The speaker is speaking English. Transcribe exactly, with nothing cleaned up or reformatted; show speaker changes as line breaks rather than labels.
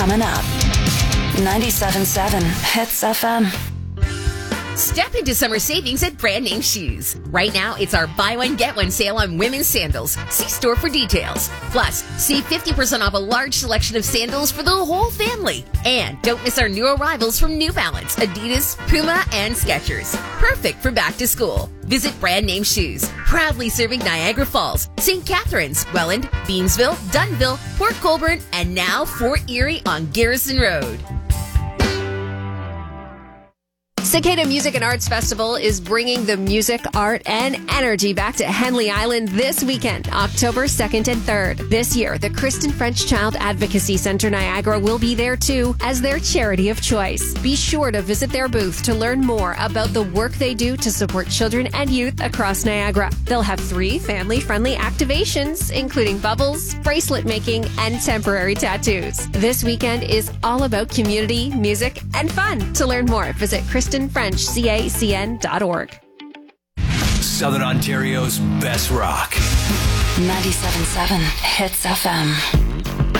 coming up. ninety-seven point seven Hits F M.
Step into summer savings at Brand Name Shoes. Right now, it's our buy one, get one sale on women's sandals. See store for details. Plus, save fifty percent off a large selection of sandals for the whole family. And don't miss our new arrivals from New Balance, Adidas, Puma, and Skechers. Perfect for back to school. Visit Brand Name Shoes, proudly serving Niagara Falls, Saint Catharines, Welland, Beamsville, Dunnville, Port Colborne, and now Fort Erie on Garrison Road.
Cicada Music and Arts Festival is bringing the music, art, and energy back to Henley Island this weekend, October second and third. This year, the Kristen French Child Advocacy Center Niagara will be there too as their charity of choice. Be sure to visit their booth to learn more about the work they do to support children and youth across Niagara. They'll have three family-friendly activations, including bubbles, bracelet making, and temporary tattoos. This weekend is all about community, music, and fun. To learn more, visit Kristen French C A C N dot org.
Southern Ontario's best rock.
ninety-seven point seven Hits F M.